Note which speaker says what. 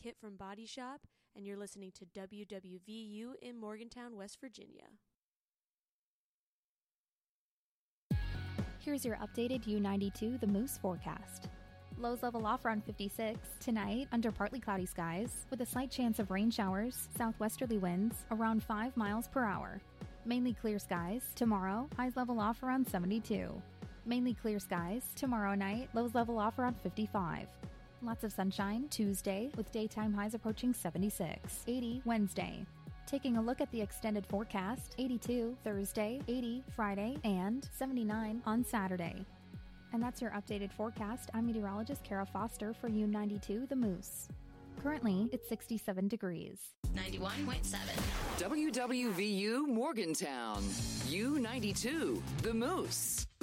Speaker 1: Kit from Body Shop, and you're listening to WWVU in Morgantown, West Virginia.
Speaker 2: Here's your updated U92 The Moose forecast. Lows level off around 56. Tonight, under partly cloudy skies, with a slight chance of rain showers, southwesterly winds around 5 miles per hour. Mainly clear skies. Tomorrow, highs level off around 72. Mainly clear skies. Tomorrow night, lows level off around 55. Lots of sunshine Tuesday, with daytime highs approaching 76. 80 Wednesday. Taking a look at the extended forecast, 82 Thursday, 80 Friday, and 79 on Saturday. And that's your updated forecast. I'm meteorologist Kara Foster for U92 The Moose. Currently, it's 67 degrees.
Speaker 3: 91.7.
Speaker 4: WWVU Morgantown. U92 The Moose.